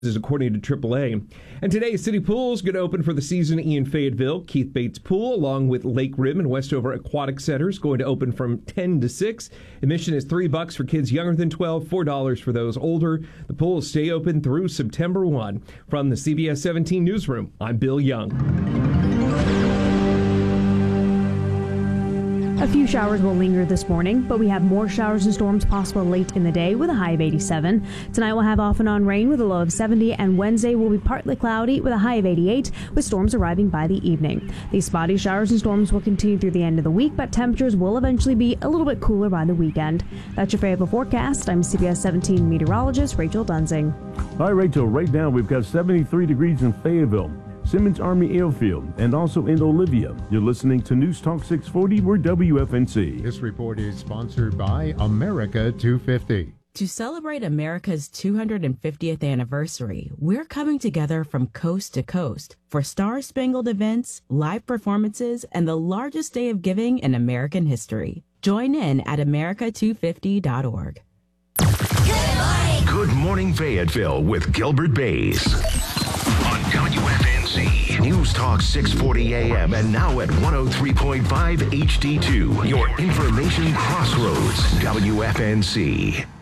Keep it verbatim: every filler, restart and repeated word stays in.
is according to triple A. And today, City Pool is going to open for the season in Fayetteville. Keith Bates Pool, along with Lake Rim and Westover Aquatic Center, is going to open from ten to six. Admission is three bucks for kids younger than twelve, four dollars for those older. The pool will stay open through September first. From the C B S seventeen Newsroom, I'm Bill Young. A few showers will linger this morning, but we have more showers and storms possible late in the day with a high of eighty-seven. Tonight we'll have off and on rain with a low of seventy, and Wednesday will be partly cloudy with a high of eighty-eight, with storms arriving by the evening. These spotty showers and storms will continue through the end of the week, but temperatures will eventually be a little bit cooler by the weekend. That's your Fayetteville forecast. I'm C B S seventeen meteorologist Rachel Dunsing. Hi, Rachel. Right now we've got seventy-three degrees in Fayetteville, Simmons Army Airfield, and also in Olivia. You're listening to News Talk six forty. We're W F N C. This report is sponsored by America two fifty. To celebrate America's two hundred fiftieth anniversary, we're coming together from coast to coast for star-spangled events, live performances, and the largest day of giving in American history. Join in at america two fifty dot org. Good morning. Good morning, Fayetteville, with Gilbert Bays on W F N C News Talk six forty A M and now at one oh three point five H D two. Your information crossroads, W F N C.